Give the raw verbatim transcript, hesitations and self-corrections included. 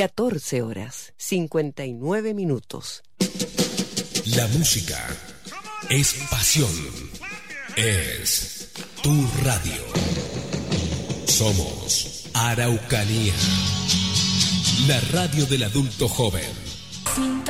catorce horas, cincuenta y nueve minutos. La música es pasión, es tu radio. Somos Araucanía, la radio del adulto joven.